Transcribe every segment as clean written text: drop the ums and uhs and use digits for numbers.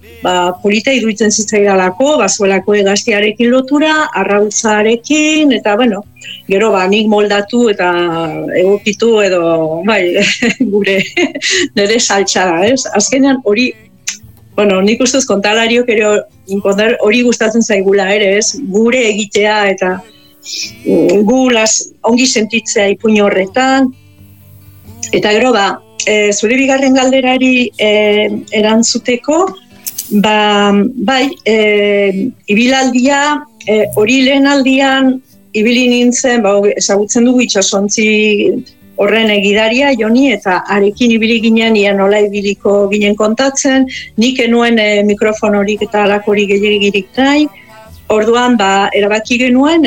polita iruditzen zitzaidalako, bazuelako hegaztiarekin lotura, arrautzarekin, eta gero nik moldatu eta egokitu edo, gure nire saltxara, ez? Azkenean hori, nik ustez kontalariok ere hori gustatzen zaigula ere, ez? Gure egitea eta gu ongi sentitzea ipuin horretan, eta gero zure bigarren galderari erantzuteko, ibilaldia, hori lehen aldian, ibili nintzen, ezagutzen dugu itsasontzi horren egidaria, Joni, eta arekin ibili ginen, ia nola ibiliko ginen kontatzen, nik enuen mikrofonorik eta alakorik gehiagirik nahi, orduan, erabaki genuen,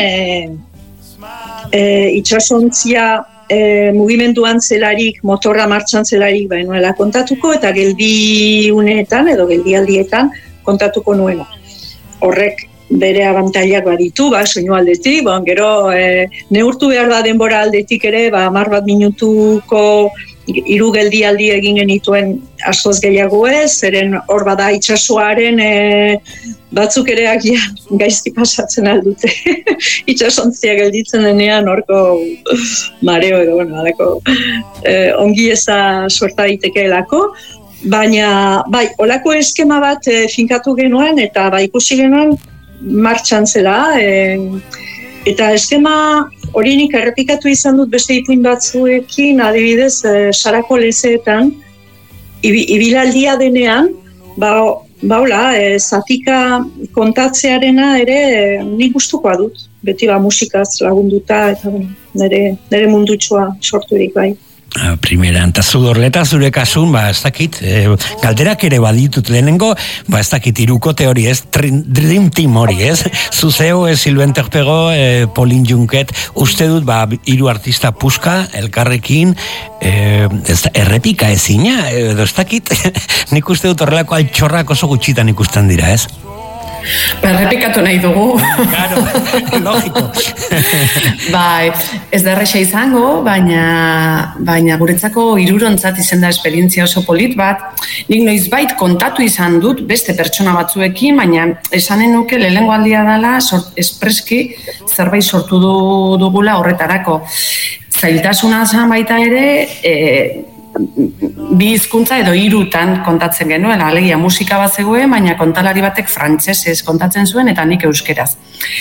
itsasontzia mugimenduan zelarik, motorra martxan zelarik nuela kontatuko, eta geldiuneetan edo geldialdietan kontatuko nuela. Horrek bere abantailak baditu, soinu aldetik, gero neurtu behar da denbora aldetik ere, 10 minutuko 3 geldialdi egin genituen askoz gehiago ez, zeren hor bada itsasoaren batzuk ere gaizki pasatzen aldute. Itsasontziak gelditzen denean horko mareo edo, ongi eza sorta daitekeelako, baina, olako eskema bat finkatu genuen eta ikusi genuen martxan zela, eta eskema hori nik errepikatu izan dut beste ipuin batzuekin, adibidez, Sarako lezeetan, ibilaldia denean, zatika kontatzearena ere nik gustukoa dut, beti musikaz lagunduta, eta nire mundutxoa sorturik bai. Primeran, eta Zudorleta zure kasun, ez dakit, galderak ere baditut lehenengo, ez dakit, irukote hori, ez, Dream Team hori, ez, Zuzeo, Silven Terpego, Pauline Junquet, uste dut, 3 artista puska, elkarrekin, errepika ezina, edo ez dakit, nik uste dut horrelako altxorrak oso gutxitan ikusten dira, ez? Errepikatu nahi dugu. Claro, logiko. Ez da erresa izango, baina guretzako hirurontzat izan da esperientzia oso polit bat. Nik noizbait kontatu izan dut beste pertsona batzuekin, baina esanen nuke lehenengo aldia dela espreski zerbait sortu dugula horretarako. Zailtasuna zan baita ere, 2 hizkuntza edo 3 kontatzen genuen, alegia musika bat zegoen, baina kontalari batek frantsesez kontatzen zuen eta nik euskeraz.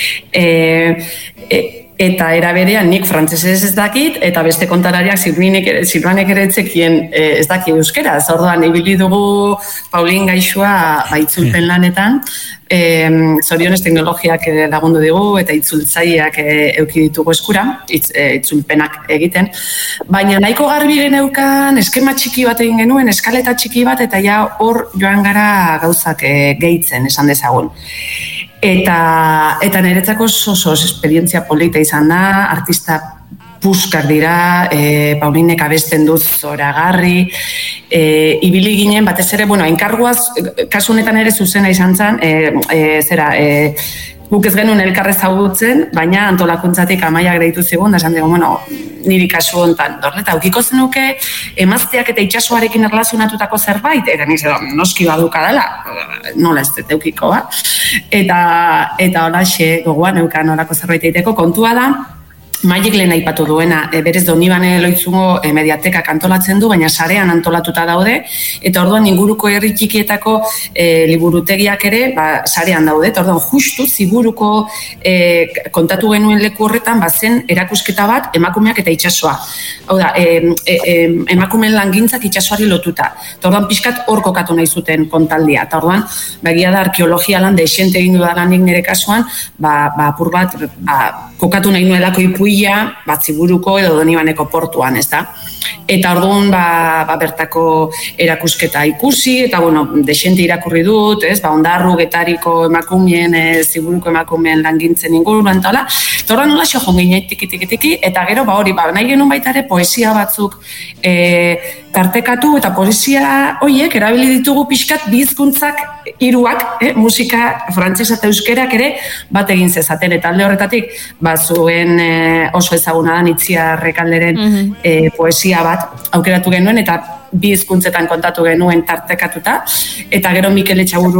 Eta era berean nik frantsesez ez dakit, eta beste kontalariak Silvanek ere etzekien ez daki euskeraz. Orduan, ibili dugu Paulin gaixua itzulpen lanetan, zorionez teknologiak lagundu digu eta itzultzaileak eduki ditugu eskura, itzulpenak egiten, baina nahiko garbi geneukan eskema txiki bat egin genuen, eskaleta txiki bat, eta hor joan gara gauzak gehitzen, esan dezagun. Eta niretzako oso esperientzia polita izan da, artista puskak dira, Paulinek abesten dut zoragarri, ibili ginen, batez ere, enkarguaz, kasu honetan ere zuzena izan zen, guk ez genuen elkarrez ezagutzen, baina antolakuntzatik Amaiak deitu zigun, da esan dugu, niri kasu honetan, eta ukiko zenuke emazteak eta itsasoarekin erlazionatutako zerbait, eta noski baduka dela, nola ez dut eukiko, eta holaxe gogoan eukan horako zerbait egiteko kontua da, Maiek lehen aipatu duena, berez Donibane Loitzungo mediatekak antolatzen du, baina sarean antolatuta daude, eta orduan inguruko herri txikietako liburutegiak ere sarean daude, eta orduan justu ziburuko kontatu genuen leku horretan bazen erakusketa bat emakumeak eta itsasoa. Hau da, emakumeen langintzak itsasoari lotuta. Eta orduan pixkat hor kokatu nahi zuten kontaldia. Eta orduan, begia da arkeologia lan desente egin dudalanik nire kasuan, apur bat kokatu nahi nuelako ipuia, Ziburuko edo Donibaneko portuan, ez da? Eta orduan, bertako erakusketa ikusi, eta, desente irakurri dut, ez? Ondarru, Getariko emakumeen, Ziburuko emakumeen langintzen inguruan, eta hola. Eta orduan nola xo jongin tiki, eta gero, hori, nahi genuen baita ere poesia batzuk tartekatu, eta poesia horiek erabili ditugu pixkat bi hizkuntzak 3, musika frantsesa eta euskerak ere bat egin zezaten, eta alde horretatik zuen oso ezaguna da Itziar Rekalderen poesia bat aukeratu genuen, eta bi hizkuntzetan kontatu genuen tartekatuta, eta gero Mikel Etxaburu